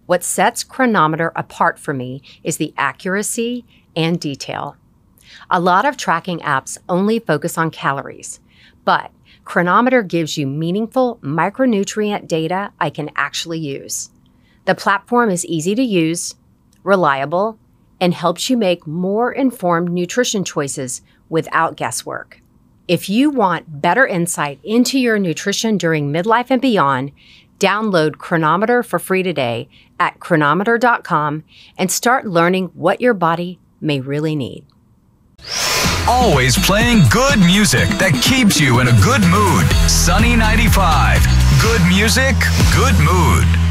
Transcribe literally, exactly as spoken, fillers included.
What sets Cronometer apart for me is the accuracy and detail. A lot of tracking apps only focus on calories, but Cronometer gives you meaningful micronutrient data I can actually use. The platform is easy to use, reliable, and helps you make more informed nutrition choices without guesswork. If you want better insight into your nutrition during midlife and beyond, download Cronometer for free today at cronometer dot com and start learning what your body may really need. Always playing good music that keeps you in a good mood. Sunny ninety-five. Good music, good mood.